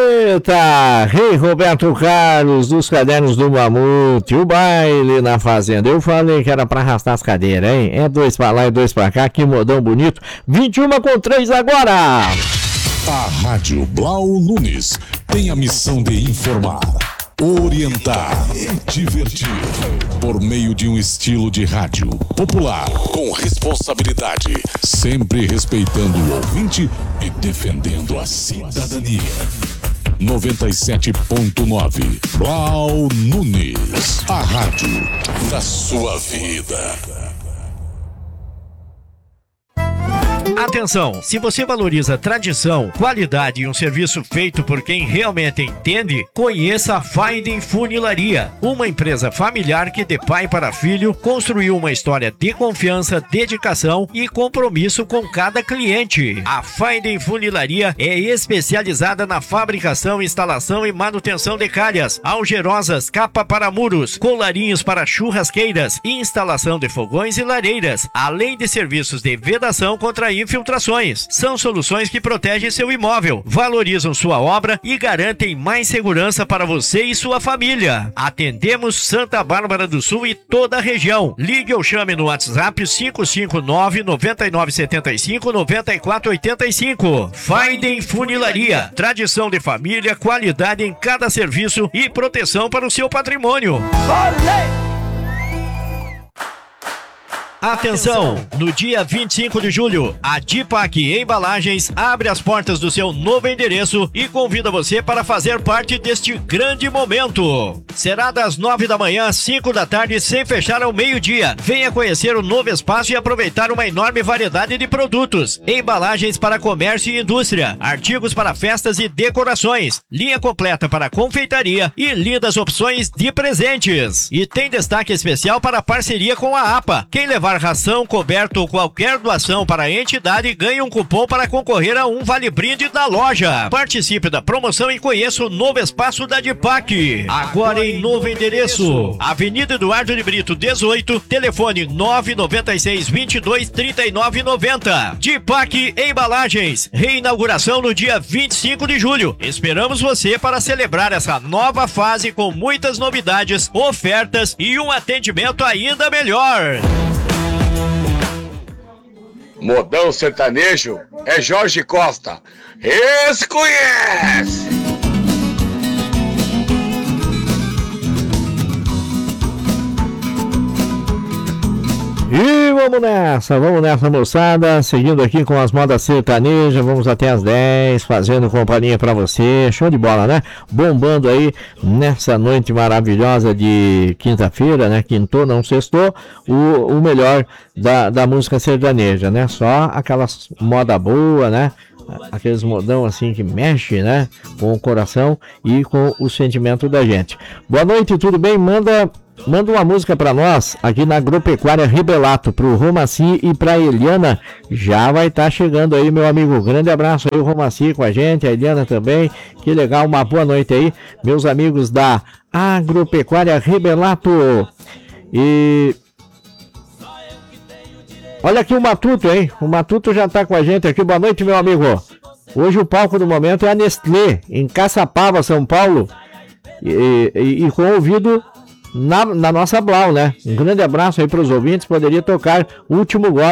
Eita! Rei Roberto Carlos, dos Cadernos do Mamute, o baile na fazenda. Eu falei que era pra arrastar as cadeiras, hein? É 2 pra lá e 2 pra cá, que modão bonito. 21:03 agora! A Rádio Blau Nunes tem a missão de informar, orientar e divertir por meio de um estilo de rádio popular, com responsabilidade, sempre respeitando o ouvinte e defendendo a cidadania. 97.9 Blau Nunes, a rádio da sua vida. Atenção, se você valoriza tradição, qualidade e um serviço feito por quem realmente entende, conheça a Finding Funilaria, uma empresa familiar que de pai para filho construiu uma história de confiança, dedicação e compromisso com cada cliente. A Finding Funilaria é especializada na fabricação, instalação e manutenção de calhas, algerosas, capa para muros, colarinhos para churrasqueiras, instalação de fogões e lareiras, além de serviços de vedação contra infiltrações. São soluções que protegem seu imóvel, valorizam sua obra e garantem mais segurança para você e sua família. Atendemos Santa Bárbara do Sul e toda a região. Ligue ou chame no WhatsApp 559-9975-9485. Finding Funilaria. Tradição de família, qualidade em cada serviço e proteção para o seu patrimônio. Olê! Atenção! No dia 25 de julho, a Dipac Embalagens abre as portas do seu novo endereço e convida você para fazer parte deste grande momento. Será das 9 da manhã às 5 da tarde, sem fechar ao meio-dia. Venha conhecer o novo espaço e aproveitar uma enorme variedade de produtos. Embalagens para comércio e indústria, artigos para festas e decorações, linha completa para confeitaria e lindas opções de presentes. E tem destaque especial para a parceria com a APA. Quem levar ração, coberto ou qualquer doação para a entidade ganha um cupom para concorrer a um vale-brinde da loja. Participe da promoção e conheça o novo espaço da Dipac. Agora em novo endereço, Avenida Eduardo de Brito 18, telefone 996-22-3990. Dipac Embalagens, reinauguração no dia 25 de julho. Esperamos você para celebrar essa nova fase com muitas novidades, ofertas e um atendimento ainda melhor. Modão sertanejo é Jorge Costa. Esse conhece! E vamos nessa moçada, seguindo aqui com as modas sertanejas, vamos até as 10, fazendo companhia pra você, show de bola, né? Bombando aí nessa noite maravilhosa de quinta-feira, né? Quintou, não sextou, o melhor da música sertaneja, né? Só aquelas moda boa, né? Aqueles modão assim que mexe, né? Com o coração e com o sentimento da gente. Boa noite, tudo bem? Manda uma música pra nós aqui na Agropecuária Rebelato, pro Romaci e pra Eliana. Já vai estar chegando aí, meu amigo. Grande abraço aí, o Romaci com a gente, a Eliana também. Que legal, uma boa noite aí, meus amigos da Agropecuária Rebelato. E olha aqui o Matuto, hein? O Matuto já tá com a gente aqui. Boa noite, meu amigo. Hoje o palco do momento é a Nestlé, em Caçapava, São Paulo. E com ouvido na nossa Blau, né? Um grande abraço aí para os ouvintes. Poderia tocar Último Gole